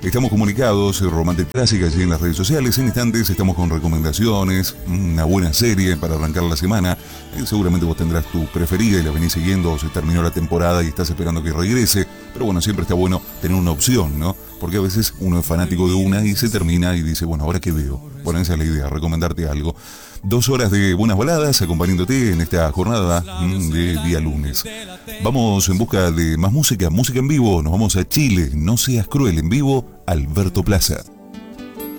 Estamos comunicados, Romántica Clásica, allí en las redes sociales. En instantes estamos con recomendaciones, una buena serie para arrancar la semana. Seguramente vos tendrás tu preferida y la venís siguiendo, o se terminó la temporada y estás esperando que regrese. Pero bueno, siempre está bueno tener una opción, ¿no? Porque a veces uno es fanático de una y se termina y dice, bueno, ¿ahora qué veo? Bueno, esa es la idea, recomendarte algo. 2 horas de buenas baladas acompañándote en esta jornada de día lunes. Vamos en busca de más música, música en vivo. Nos vamos a Chile. No seas cruel, en vivo, Alberto Plaza.